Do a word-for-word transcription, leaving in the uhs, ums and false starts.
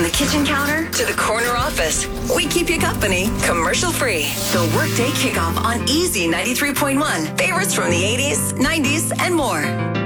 From the kitchen counter to the corner office, we keep you company, commercial free. The Workday Kickoff on Easy ninety-three point one. Favorites from the eighties, nineties, and more.